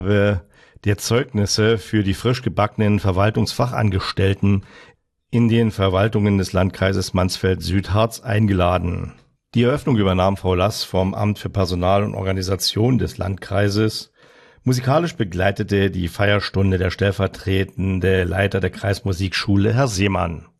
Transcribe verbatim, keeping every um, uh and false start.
der Zeugnisse für die frisch gebackenen Verwaltungsfachangestellten in den Verwaltungen des Landkreises Mansfeld-Südharz eingeladen. Die Eröffnung übernahm Frau Lass vom Amt für Personal und Organisation des Landkreises. Musikalisch begleitete die Feierstunde der stellvertretende Leiter der Kreismusikschule, Herr Seemann.